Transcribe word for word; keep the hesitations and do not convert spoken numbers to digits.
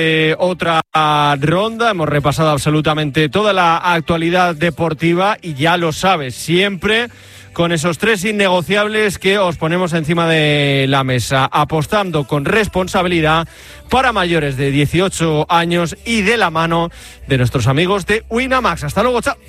Eh, otra ronda, hemos repasado absolutamente toda la actualidad deportiva y ya lo sabes, siempre con esos tres innegociables que os ponemos encima de la mesa, apostando con responsabilidad para mayores de dieciocho años y de la mano de nuestros amigos de Winamax. Hasta luego, chao.